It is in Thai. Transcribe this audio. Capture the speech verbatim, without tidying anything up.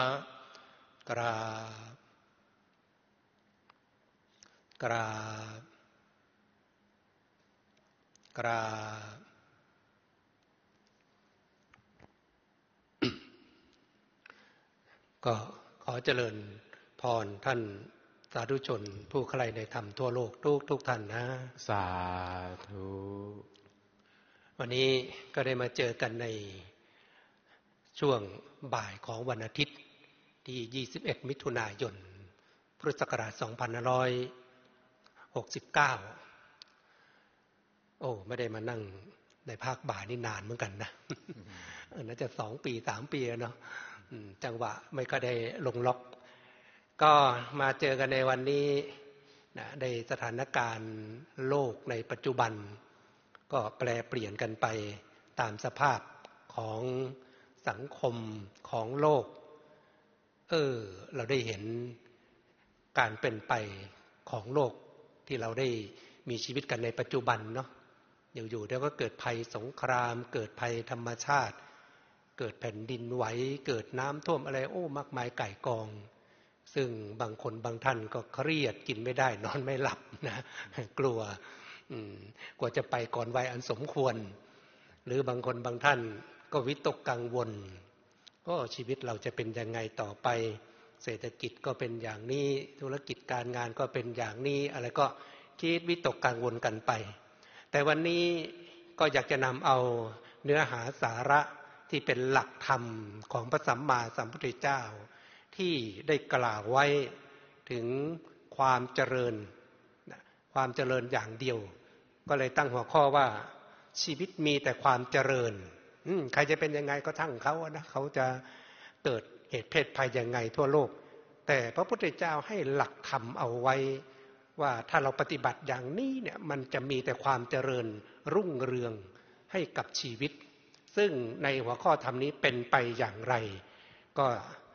กราบกราบกราบก็ขอเจริญพรท่านสาธุชนผู้ใคร่ในธรรมทั่วโลกทุกทุกท่านนะสาธุวันนี้ก็ได้มาเจอกันในช่วงบ่ายของวันอาทิตย์ที่ยี่สิบเอ็ดมิถุนายนพุทธศักราชสองพันห้าร้อยหกสิบเก้าโอ้ไม่ได้มานั่งในภาคบ่ายนี่นานเหมือนกันนะน่าจะสองปีสามปีเนาะจังหวะไม่ก็ได้ลงล็อกก็มาเจอกันในวันนี้นะในสถานการณ์โลกในปัจจุบันก็แปรเปลี่ยนกันไปตามสภาพของสังคมของโลกเออเราได้เห็นการเป็นไปของโลกที่เราได้มีชีวิตกันในปัจจุบันเนาะอยู่ๆแล้วก็เกิดภัยสงครามเกิดภัยธรรมชาติเกิดแผ่นดินไหวเกิดน้ำท่วมอะไรโอ้มากมายก่ายกองซึ่งบางคนบางท่านก็เครียดกินไม่ได้นอนไม่หลับนะกลัวกว่าจะไปก่อนวัยอันสมควรหรือบางคนบางท่านก็วิตกกังวลก็ชีวิตเราจะเป็นยังไงต่อไปเศรษฐกิจก็เป็นอย่างนี้ธุรกิจการงานก็เป็นอย่างนี้อะไรก็คิดวิตกกังวลกันไปแต่วันนี้ก็อยากจะนำเอาเนื้อหาสาระที่เป็นหลักธรรมของพระสัมมาสัมพุทธเจ้าที่ได้กล่าวไว้ถึงความเจริญความเจริญอย่างเดียวก็เลยตั้งหัวข้อว่าชีวิตมีแต่ความเจริญใครจะเป็นยังไงก็ทั้งเขานะเขาจะเกิดเหตุเพศภัยยังไงทั่วโลกแต่พระพุทธเจ้าให้หลักธรรมเอาไว้ว่าถ้าเราปฏิบัติอย่างนี้เนี่ยมันจะมีแต่ความเจริญรุ่งเรืองให้กับชีวิตซึ่งในหัวข้อธรรมนี้เป็นไปอย่างไรก็